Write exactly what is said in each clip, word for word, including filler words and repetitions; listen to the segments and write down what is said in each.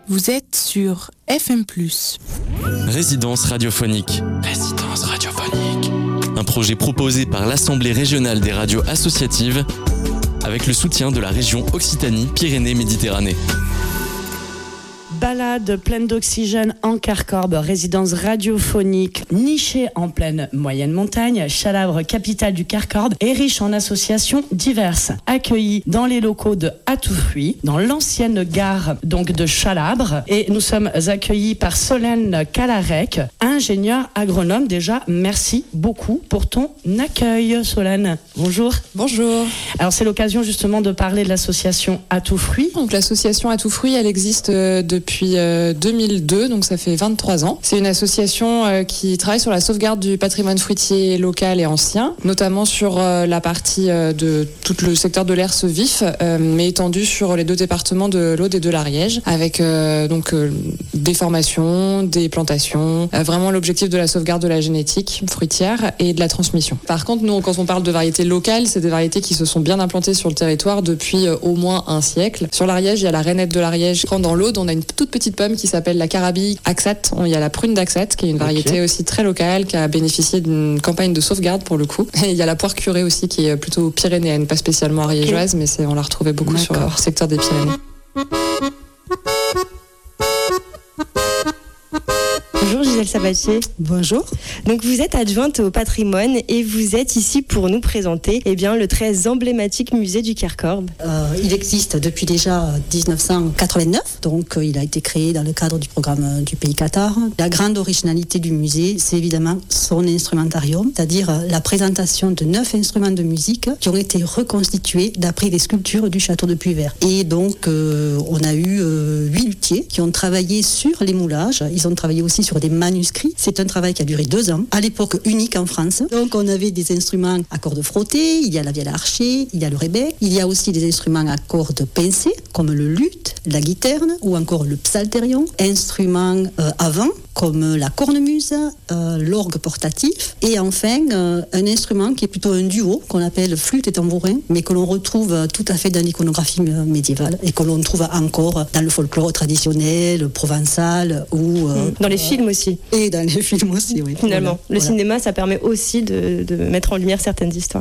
Vous êtes sur F M plus. Résidence radiophonique. Résidence radiophonique. Un projet proposé par l'Assemblée régionale des radios associatives avec le soutien de la région Occitanie-Pyrénées-Méditerranée. Balade pleine d'oxygène en Carcorbe, résidence radiophonique nichée en pleine moyenne montagne, Chalabre, capitale du Carcorbe, est riche en associations diverses. Accueillie dans les locaux de Hatoufruit, dans l'ancienne gare donc de Chalabre, et nous sommes accueillis par Solène Calarec, ingénieure agronome. Déjà, merci beaucoup pour ton accueil, Solène. Bonjour. Bonjour. Alors c'est l'occasion justement de parler de l'association Hatoufruit. Donc l'association Hatoufruit, elle existe euh, depuis Depuis euh, deux mille deux, donc ça fait vingt-trois ans. C'est une association euh, qui travaille sur la sauvegarde du patrimoine fruitier local et ancien, notamment sur euh, la partie euh, de tout le secteur de l'Hers vif, euh, mais étendue sur les deux départements de l'Aude et de l'Ariège, avec euh, donc euh, des formations, des plantations, euh, vraiment l'objectif de la sauvegarde de la génétique fruitière et de la transmission. Par contre, nous, quand on parle de variétés locales, c'est des variétés qui se sont bien implantées sur le territoire depuis euh, au moins un siècle. Sur l'Ariège, il y a la rainette de l'Ariège. Dans l'Aude, on a une toute petite pomme qui s'appelle la carabille Axat. Il y a la prune d'Axat qui est une variété okay. aussi très locale qui a bénéficié d'une campagne de sauvegarde pour le coup. Et il y a la poire curée aussi qui est plutôt pyrénéenne, pas spécialement ariégeoise, okay. mais c'est, on la retrouvait beaucoup D'accord. sur le secteur des Pyrénées. Bonjour Gisèle Sabatier. Bonjour. Donc vous êtes adjointe au patrimoine et vous êtes ici pour nous présenter eh bien, le très emblématique musée du Carcorbe. Euh, il existe depuis déjà dix-neuf cent quatre-vingt-neuf, donc euh, il a été créé dans le cadre du programme euh, du pays Qatar. La grande originalité du musée, c'est évidemment son instrumentarium, c'est-à-dire euh, la présentation de neuf instruments de musique qui ont été reconstitués d'après les sculptures du château de Puyvert. Et donc euh, on a eu euh, huit luthiers qui ont travaillé sur les moulages. Ils ont travaillé aussi sur des manuscrits. C'est un travail qui a duré deux ans, à l'époque unique en France. Donc on avait des instruments à cordes frottées, il y a la vielle archer, il y a le rebec, il y a aussi des instruments à cordes pincées, comme le luth, la guiterne ou encore le psalterion, instruments euh, à vent, comme la cornemuse, euh, l'orgue portatif, et enfin euh, un instrument qui est plutôt un duo, qu'on appelle flûte et tambourin, mais que l'on retrouve euh, tout à fait dans l'iconographie médiévale, et que l'on trouve encore dans le folklore traditionnel, provençal, ou... Euh, dans les euh, films aussi. Et dans les films aussi, oui. Finalement, voilà. le voilà. cinéma, ça permet aussi de, de mettre en lumière certaines histoires.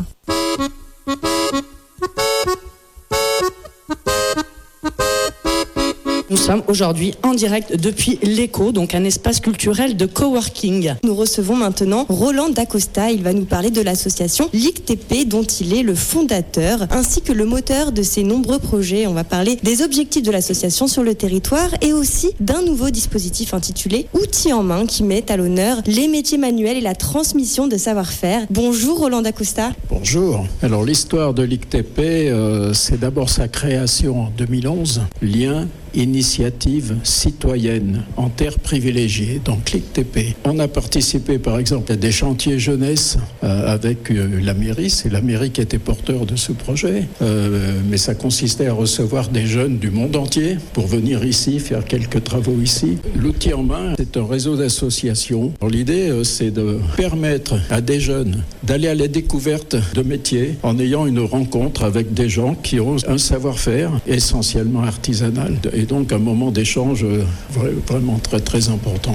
Nous sommes aujourd'hui en direct depuis l'Écho, donc un espace culturel de coworking. Nous recevons maintenant Roland Dacosta. Il va nous parler de l'association L I C T P dont il est le fondateur, ainsi que le moteur de ses nombreux projets. On va parler des objectifs de l'association sur le territoire et aussi d'un nouveau dispositif intitulé Outils en main qui met à l'honneur les métiers manuels et la transmission de savoir-faire. Bonjour Roland Dacosta. Bonjour. Alors l'histoire de L I C T P, euh, c'est d'abord sa création en deux mille onze, lien initiative citoyenne en terre privilégiée, donc L I C T P. On a participé par exemple à des chantiers jeunesse euh, avec euh, la mairie, c'est la mairie qui était porteur de ce projet, euh, mais ça consistait à recevoir des jeunes du monde entier pour venir ici faire quelques travaux ici. L'outil en main, c'est un réseau d'associations. Alors, l'idée, euh, c'est de permettre à des jeunes d'aller à la découverte de métiers en ayant une rencontre avec des gens qui ont un savoir-faire essentiellement artisanal. Et donc un moment d'échange vraiment très très important.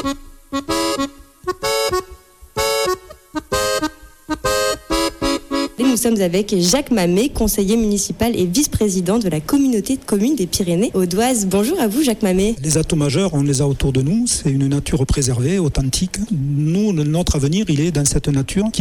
Nous sommes avec Jacques Mamet, conseiller municipal et vice-président de la communauté de communes des Pyrénées audoises. Bonjour à vous Jacques Mamet. Les atouts majeurs, on les a autour de nous, c'est une nature préservée, authentique. Nous, notre avenir, il est dans cette nature qui